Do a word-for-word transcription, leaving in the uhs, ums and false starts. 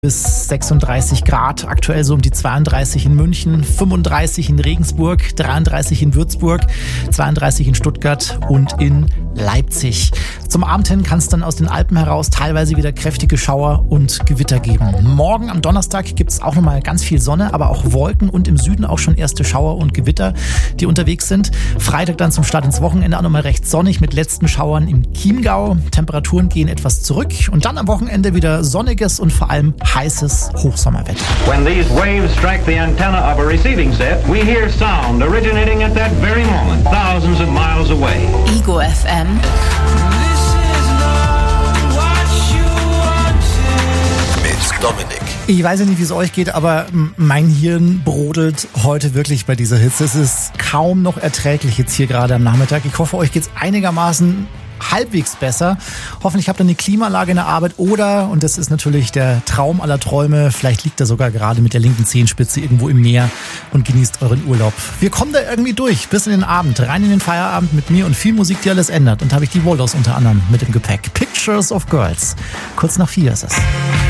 Bis sechsunddreißig Grad, aktuell so um die zweiunddreißig in München, fünfunddreißig in Regensburg, dreiunddreißig in Würzburg, zweiunddreißig in Stuttgart und in Leipzig. Zum Abend hin kann es dann aus den Alpen heraus teilweise wieder kräftige Schauer und Gewitter geben. Morgen am Donnerstag gibt es auch nochmal ganz viel Sonne, aber auch Wolken und im Süden auch schon erste Schauer und Gewitter, die unterwegs sind. Freitag dann zum Start ins Wochenende auch nochmal recht sonnig mit letzten Schauern im Chiemgau. Temperaturen gehen etwas zurück und dann am Wochenende wieder sonniges und vor allem heißes Hochsommerwetter. When these waves strike the antenna of a receiving set, we hear sound originating at that very moment, thousands of miles away. Ego F M. Mit Dominik. Ich weiß ja nicht, wie es euch geht, aber mein Hirn brodelt heute wirklich bei dieser Hitze. Es ist kaum noch erträglich jetzt hier gerade am Nachmittag. Ich hoffe, euch geht es einigermaßen halbwegs besser. Hoffentlich habt ihr eine Klimaanlage in der Arbeit oder, und das ist natürlich der Traum aller Träume, vielleicht liegt ihr sogar gerade mit der linken Zehenspitze irgendwo im Meer und genießt euren Urlaub. Wir kommen da irgendwie durch, bis in den Abend, rein in den Feierabend mit mir und viel Musik, die alles ändert. Und da habe ich die Waldos unter anderem mit im Gepäck. Pictures of Girls. Kurz nach vier ist es.